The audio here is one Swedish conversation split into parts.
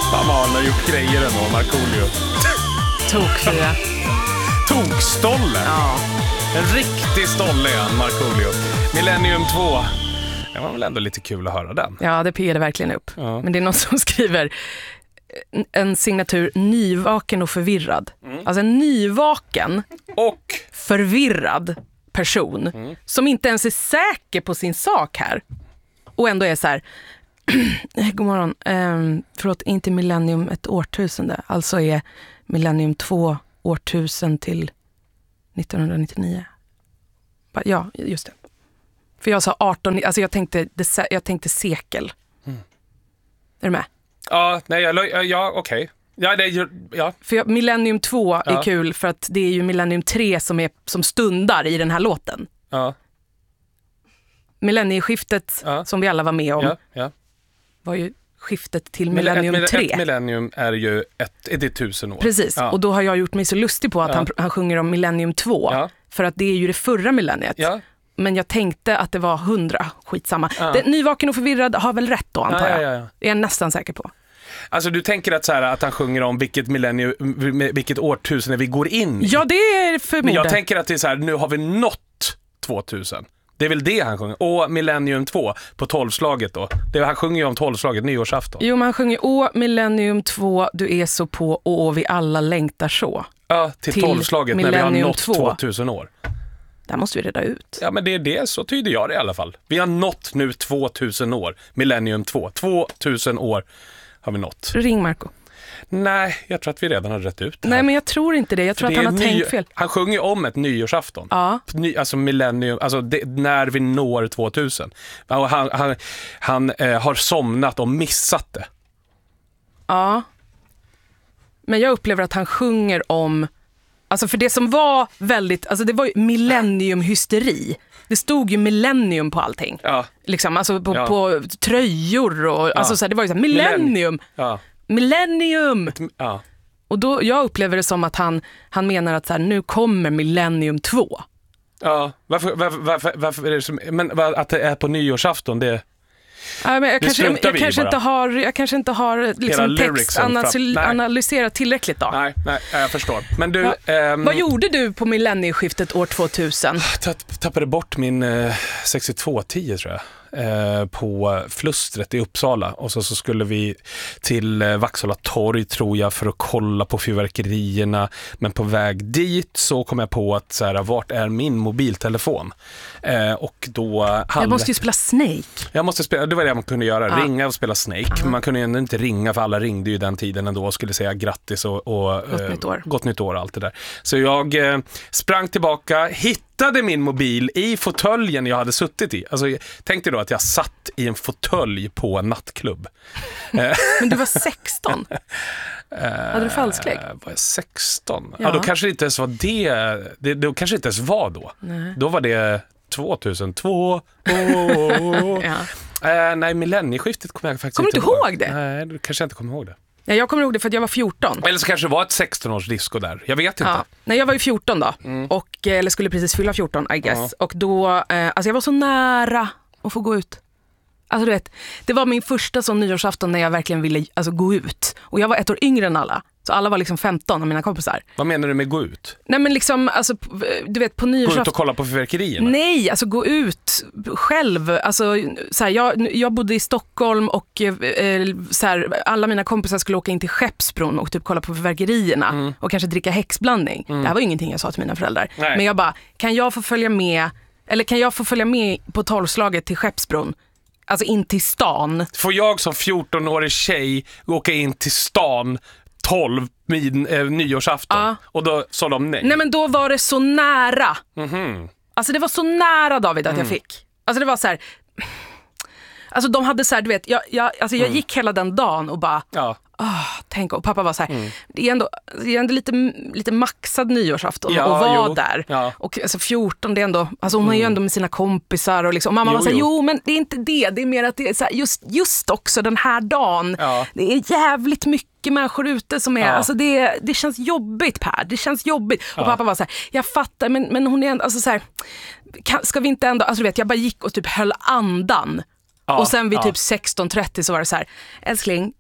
Fan vad han har gjort grejer ändå, Markoolio. Tokfyra. Tokstolle. Ja. En riktig stolle är han, Markoolio. Millennium 2. Det var väl ändå lite kul att höra den. Ja, det piggade verkligen upp. Ja. Men det är någon som skriver en signatur nyvaken och förvirrad. Alltså en nyvaken Och förvirrad person som inte ens är säker på sin sak här. Och ändå är så här, god morgon, förlåt, inte millennium ett årtusende. Alltså är millennium 2 årtusen till 1999. Ja, just det. För jag sa 18, alltså jag tänkte sekel. Är du med? ja, nej, ja, okej. Ja, ja. För millennium 2 är kul för att det är ju millennium 3 som stundar i den här låten. Ja. Millennieskiftet som vi alla var med om var ju skiftet till millennium 3. Ett millennium är ju det är 1000 år. Precis, och då har jag gjort mig så lustig på att han sjunger om millennium 2. För att det är ju det förra millenniet. Ja. Men jag tänkte att det var 100, skitsamma. Nyvaken och förvirrad har väl rätt då, antar jag. Ja. Det är jag nästan säker på. Alltså du tänker att han sjunger om vilket årtusende vi går in i. Ja, det är förmodligen. Men jag tänker att det är så här, nu har vi nått 2000. Det är väl det han sjunger. Och millennium 2 på 12-slaget då. Han sjunger ju om 12-slaget, nyårsafton. Jo, men han sjunger millennium 2, du är så på och vi alla längtar så. Ja, till 12-slaget när vi har nått 2000 år. Där måste vi reda ut. Ja, men det är det, så tyder jag det i alla fall. Vi har nått nu 2000 år. Millennium 2. 2000 år har vi nått. Ring Marco. Nej, jag tror att vi redan har rätt ut det här. Nej, men jag tror inte det. Jag tror att han har tänkt fel. Han sjunger om ett nyårsafton. Ja. Alltså millennium, alltså när vi når 2000. Och han har somnat och missat det. Ja. Men jag upplever att han sjunger om... Alltså för det som var väldigt... Alltså det var ju millenniumhysteri. Det stod ju millennium på allting. Ja. Liksom, alltså på tröjor och... Alltså så här, det var ju så här, millennium. Millennium! Ja. Och då, jag upplever det som att han menar att så här, nu kommer millennium 2. Ja, varför är det som... Men att det är på nyårsafton, det... Ja, men jag kanske inte har liksom textanalyserat tillräckligt då. Nej, jag förstår. Men du, vad gjorde du på millennieskiftet år 2000? Tappade bort min 6210 tror jag. På Flustret i Uppsala och så skulle vi till Vaxhålla torg tror jag för att kolla på fyrverkerierna, men på väg dit så kom jag på att så här, vart är min mobiltelefon? Och då jag måste ju spela Snake. Det var det man kunde göra, ringa och spela Snake. Men man kunde ju ändå inte ringa för alla ringde ju den tiden ändå och skulle säga grattis och gott nytt år och allt det där. Så jag sprang tillbaka, hittade min mobil i fåtöljen jag hade suttit i. Alltså tänkte då att jag satt i en fåtölj på en nattklubb. Men du var 16? Hade du falsklägg? Var jag 16? Ja, då kanske det inte ens var det. Då kanske det inte ens var då. Nej. Då var det 2002. Nej, millennieskiftet kommer jag faktiskt kommer inte ihåg. Kommer du inte ihåg det? Nej, då kanske jag inte kommer ihåg det. Ja, jag kommer ihåg det för att jag var 14. Eller så kanske det var ett 16-års disco där. Jag vet inte. Ja. Nej, jag var ju 14 då. Och, eller skulle precis fylla 14, I guess. Och då, alltså jag var så nära att få gå ut. Alltså du vet, det var min första sån nyårsafton när jag verkligen ville gå ut. Och jag var ett år yngre än alla. Så alla var liksom 15 av mina kompisar. Vad menar du med gå ut? Nej, men liksom, alltså, du vet, på nyårsafton... Gå ut och kolla på fyrverkerierna? Nej, alltså gå ut själv. Alltså, så här, jag bodde i Stockholm och så här, alla mina kompisar skulle åka in till Skeppsbron och typ kolla på fyrverkerierna. Och kanske dricka häxblandning. Det här var ingenting jag sa till mina föräldrar. Nej. Men jag bara, kan jag få följa med på 12-slaget till Skeppsbron? Alltså in till stan. Får jag som 14-årig tjej åka in till stan 12 nyårsafton? Och då sa de nej. Nej, men då var det så nära. Alltså det var så nära, David, att jag fick. Alltså det var så här... Alltså de hade så här, du vet, jag gick hela den dagen och bara... tänk, och pappa var så här, det är ändå lite maxad nyårsafton att vara där. Ja. Och alltså 14, det är ändå, alltså hon är ju ändå med sina kompisar och liksom, och mamma var så här, men det är inte det är mer att det är så här, just också den här dagen. Det är jävligt mycket människor ute som är, alltså det känns jobbigt, Per. Det känns jobbigt. Och pappa var så här, jag fattar, men hon är ändå, alltså så här, ska vi inte ändå, alltså du vet, jag bara gick och typ höll andan. Och sen vid typ 16:30 så var det så här, älskling,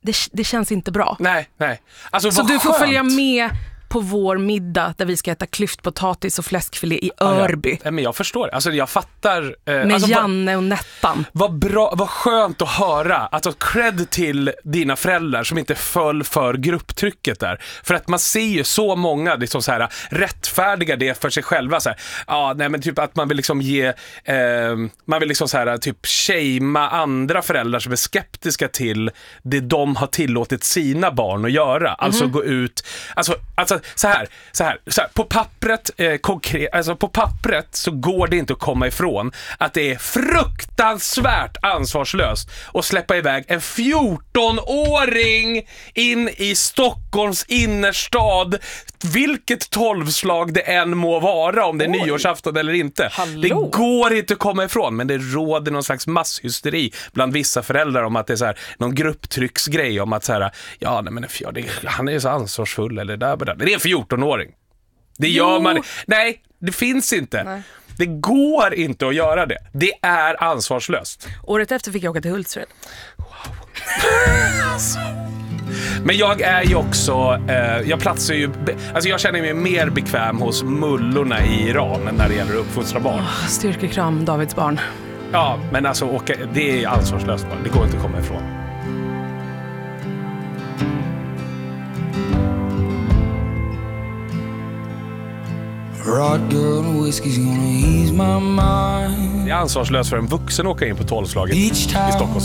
det känns inte bra. Nej. Alltså, så du får följa med på vår middag där vi ska äta klyftpotatis och fläskfilé i Örby. Ja, men jag förstår. Alltså jag fattar. Med alltså, Janne och Nettan. Vad bra, vad skönt att höra. Alltså cred till dina föräldrar som inte föll för grupptrycket där. För att man ser ju så många liksom så här rättfärdiga det för sig själva så här. Nej men typ att man vill liksom ge man vill liksom så här typ shamea andra föräldrar som är skeptiska till det de har tillåtit sina barn att göra. Alltså gå ut alltså så här på pappret konkret, alltså på pappret så går det inte att komma ifrån att det är fruktansvärt ansvarslöst att släppa iväg en 14-åring in i Stockholms innerstad, vilket 12-slag det än må vara, om det är nyårsafton eller inte. Hallå. Det går inte att komma ifrån, men det råder någon slags masshysteri bland vissa föräldrar om att det är så här, någon grupptrycksgrej om att så här, han är så ansvarsfull eller där. Det är en 14-åring. Det gör man. Nej, det finns inte. Nej. Det går inte att göra det. Det är ansvarslöst. Året efter fick jag åka till Hultsfred. Wow. Men jag är ju också jag platsar ju, alltså jag känner mig mer bekväm hos mullorna i Iran när det gäller att uppfostra barn. Styrkekram, Davids barn. Ja, men alltså det är ansvarslöst bara. Det går inte att komma ifrån. Det är ansvarslöst för en vuxen att åka in på 12-slaget i Stockholm.